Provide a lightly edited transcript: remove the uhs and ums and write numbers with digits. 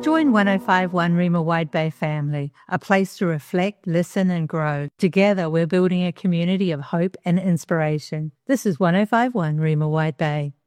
Join 1051 Rima Wide Bay family, a place to reflect, listen and grow. Together we're building a community of hope and inspiration. This is 1051 Rima Wide Bay.